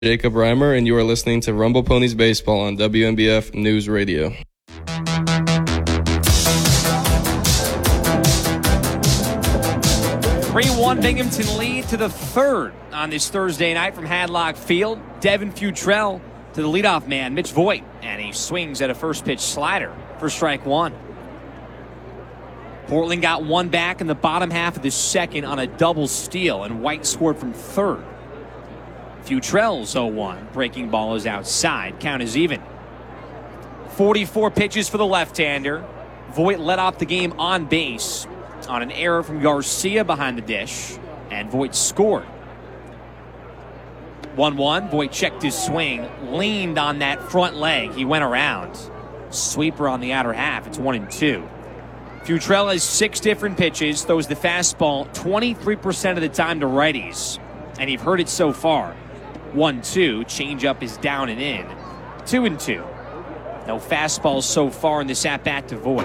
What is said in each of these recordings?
Jacob Reimer, and you are listening to Rumble Ponies Baseball on WNBF News Radio. (3-1) Binghamton lead to the third on this Thursday night from Hadlock Field. Devin Futrell to the leadoff man, Mitch Voigt, and he swings at a first pitch slider for strike one. Portland got one back in the bottom half of the second on a double steal, and White scored from third. Futrell's 0-1. Breaking ball is outside. Count is even. 44 pitches for the left-hander. Voigt led off the game on base on an error from Garcia behind the dish, and Voigt scored. 1-1. Voigt checked his swing, leaned on that front leg. He went around. Sweeper on the outer half. It's 1-2. Futrell has 6 different pitches, throws the fastball 23% of the time to righties, and you've heard it so far. 1-2, changeup is down and in. 2-2. No fastballs so far in this at-bat to Voigt.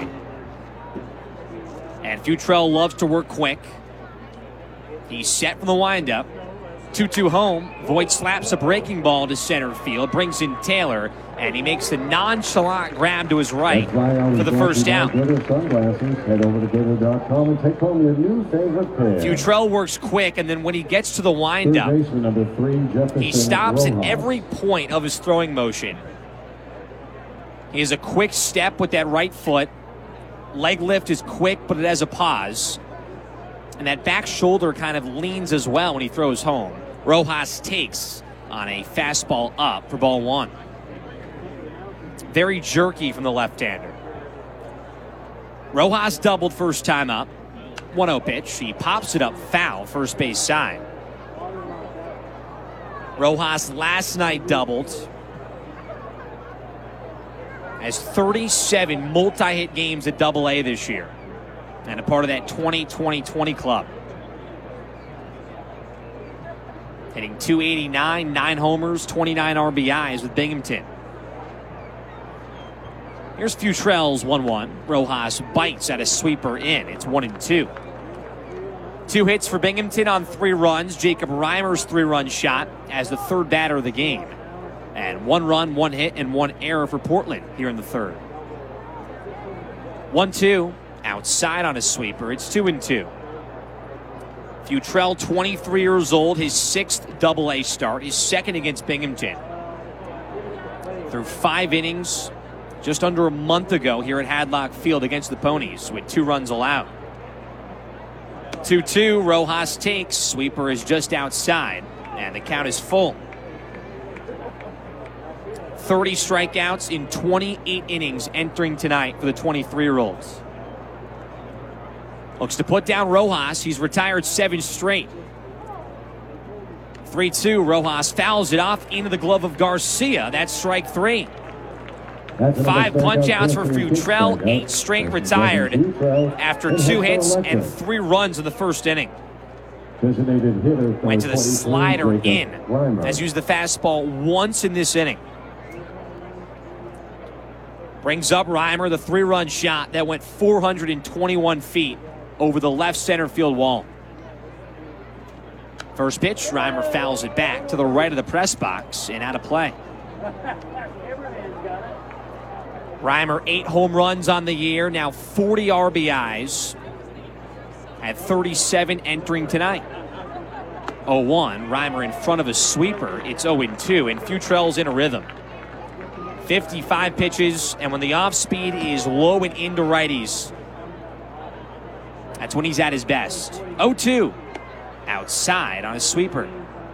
And Futrell loves to work quick. He's set from the windup. 2-2 home. Voigt slaps a breaking ball to center field, brings in Taylor, and he makes the nonchalant grab to his right for the first out. Futrell works quick, and then when he gets to the windup, he stops at every point of his throwing motion. He has a quick step with that right foot. Leg lift is quick, but it has a pause. And that back shoulder kind of leans as well when he throws home. Rojas takes on a fastball up for ball one. Very jerky from the left-hander. Rojas doubled first time up. 1-0 pitch. He pops it up foul, first base side. Rojas last night doubled. Has 37 multi-hit games at Double-A this year, and a part of that 20-20-20 club. Hitting .289, 9 homers, 29 RBIs with Binghamton. Here's Futrell's 1-1. Rojas bites at a sweeper in. It's 1-2. 2 hits for Binghamton on 3 runs. Jacob Reimer's 3-run shot as the third batter of the game. And 1 run, 1 hit, and 1 error for Portland here in the third. 1-2. Outside on a sweeper. It's 2-2. Futrell, 23 years old, his 6th Double-A start, his second against Binghamton. Through 5 innings just under a month ago here at Hadlock Field against the Ponies with 2 runs allowed. 2-2, Rojas takes. Sweeper is just outside, and the count is full. 30 strikeouts in 28 innings entering tonight for the 23-year-olds. Looks to put down Rojas. He's retired 7 straight. 3-2. Rojas fouls it off into the glove of Garcia. That's strike 3. 5 punch-outs for Futrell. 8 straight retired after 2 hits and 3 runs in the first inning. Went to the slider in. Has used the fastball once in this inning. Brings up Reimer, the 3-run shot that went 421 feet over the left center field wall. First pitch, Reimer fouls it back to the right of the press box and out of play. Reimer, 8 home runs on the year, now 40 RBIs at 37 entering tonight. 0-1, Reimer in front of a sweeper. It's 0-2, and Futrell's in a rhythm. 55 pitches, and when the off speed is low and into righties, that's when he's at his best. 0-2, outside on a sweeper.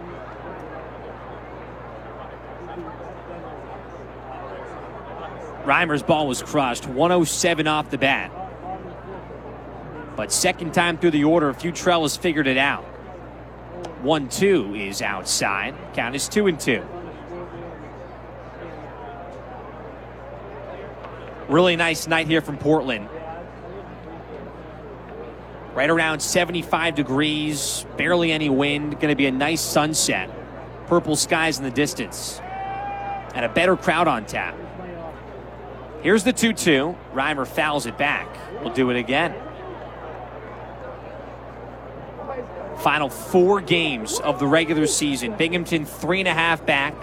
Reimer's ball was crushed, 107 off the bat. But second time through the order, Futrell has figured it out. 1-2 is outside. Count is 2-2. Really nice night here from Portland. Right around 75 degrees, barely any wind. Going to be a nice sunset. Purple skies in the distance. And a better crowd on tap. Here's the 2-2. Reimer fouls it back. We'll do it again. Final 4 games of the regular season. Binghamton 3.5 back.